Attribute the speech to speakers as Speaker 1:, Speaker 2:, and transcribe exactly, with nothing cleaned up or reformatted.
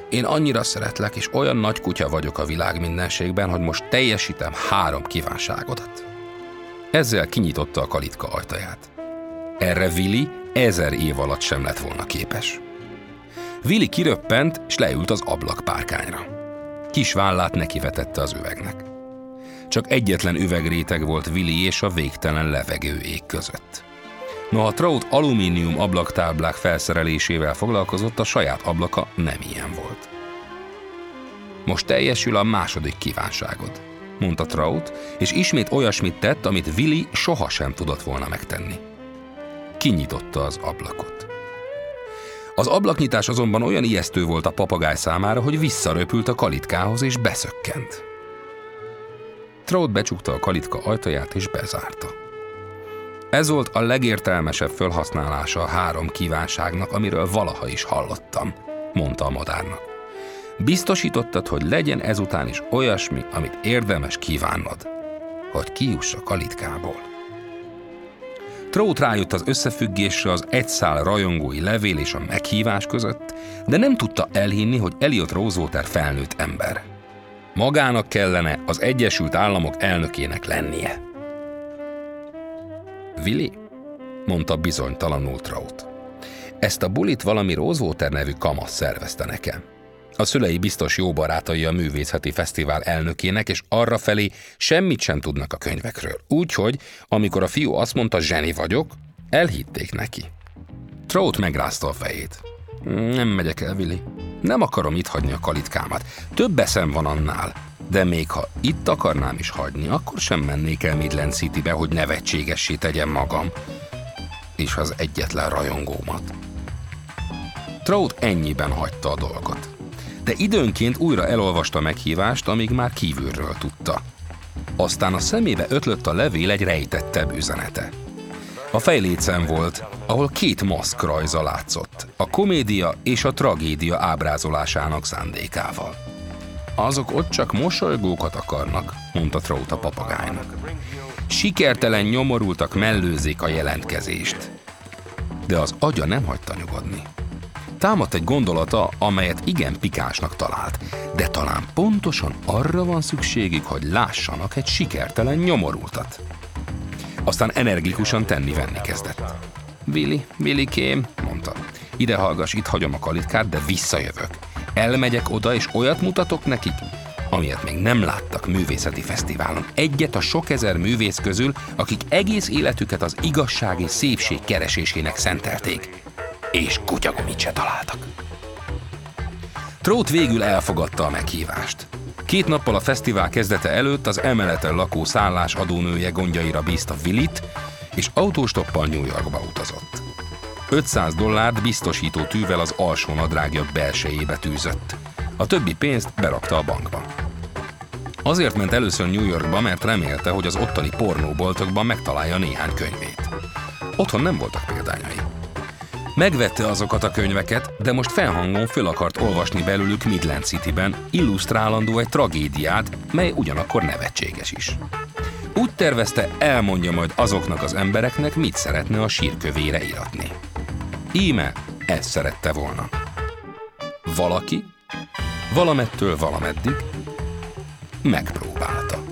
Speaker 1: Én annyira szeretlek, és olyan nagy kutya vagyok a világ mindenségben, hogy most teljesítem három kívánságodat. Ezzel kinyitotta a kalitka ajtaját. Erre Willy ezer év alatt sem lett volna képes. Willy kiröppent, és leült az ablakpárkányra. Kis vállát nekivetette az üvegnek. Csak egyetlen üvegréteg volt Willy és a végtelen levegő ég között. Noha Trout alumínium ablaktáblák felszerelésével foglalkozott, a saját ablaka nem ilyen volt. Most teljesül a második kívánságod, mondta Trout, és ismét olyasmit tett, amit Willy sohasem tudott volna megtenni. Kinyitotta az ablakot. Az ablaknyitás azonban olyan ijesztő volt a papagáj számára, hogy visszaröpült a kalitkához és beszökkent. Trout becsukta a kalitka ajtaját és bezárta. Ez volt a legértelmesebb felhasználása a három kívánságnak, amiről valaha is hallottam, mondta a madárnak. Biztosítottad, hogy legyen ezután is olyasmi, amit érdemes kívánnod, hogy kijuss a kalitkából. Trout rájött az összefüggésre az egy szál rajongói levél és a meghívás között, de nem tudta elhinni, hogy Elliot Rosewater felnőtt ember. Magának kellene az Egyesült Államok elnökének lennie. Willy, mondta bizonytalanul Trout. Ezt a bulit valami Rosewater nevű kamasz szervezte nekem. A szülei biztos jó barátai a művészeti fesztivál elnökének, és arrafelé semmit sem tudnak a könyvekről. Úgyhogy, amikor a fiú azt mondta, zseni vagyok, elhitték neki. Trout megrázta a fejét. Nem megyek el, Willy. Nem akarom itt hagyni a kalitkámat. Több eszem van annál. De még ha itt akarnám is hagyni, akkor sem mennék el Midland Citybe, hogy nevetségessé tegyem magam. És az egyetlen rajongómat. Trout ennyiben hagyta a dolgot. De időnként újra elolvasta a meghívást, amíg már kívülről tudta. Aztán a szemébe ötlött a levél egy rejtettebb üzenete. A fejlécen volt, ahol két maszk rajza látszott, a komédia és a tragédia ábrázolásának szándékával. Azok ott csak mosolygókat akarnak, mondta Trout a papagájnak. Sikertelen nyomorultak mellőzzék a jelentkezést. De az agya nem hagyta nyugodni. Támadt egy gondolata, amelyet igen pikánsnak talált, de talán pontosan arra van szükségük, hogy lássanak egy sikertelen nyomorultat. Aztán energikusan tenni-venni kezdett. Willy, Willykém, mondta, ide hallgass, itt hagyom a kalitkát, de visszajövök. Elmegyek oda, és olyat mutatok nekik, amilyet még nem láttak művészeti fesztiválon. Egyet a sok ezer művész közül, akik egész életüket az igazság és szépség keresésének szentelték. És kutyagumit se találtak. Trout végül elfogadta a meghívást. Két nappal a fesztivál kezdete előtt az emeleten lakó szállás adónője gondjaira bízta Willyt, és autóstoppal New Yorkba utazott. ötszáz dollárt biztosító tűvel az alsó nadrágja belsejébe tűzött. A többi pénzt berakta a bankba. Azért ment először New Yorkba, mert remélte, hogy az ottani pornóboltokban megtalálja néhány könyvét. Otthon nem voltak példányai. Megvette azokat a könyveket, de most felhangon föl akart olvasni belőlük Midland Cityben, illusztrálandó egy tragédiát, mely ugyanakkor nevetséges is. Úgy tervezte, elmondja majd azoknak az embereknek, mit szeretne a sírkövére iratni. Íme ezt szerette volna. Valaki, valamettől valameddig megpróbál.